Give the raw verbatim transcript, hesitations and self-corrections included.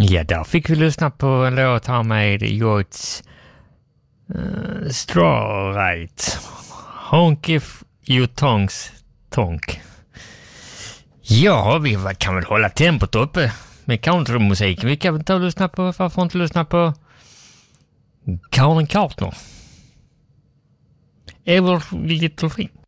Ja, där fick vi lyssna på en låt här med Jots uh, Straw Right. Honk if you tongs tonk. Ja, vi kan väl hålla tempot uppe med countrymusik. Vi kan väl ta och lyssna på, varför inte lyssna på Colin Carter. Every Little Thing.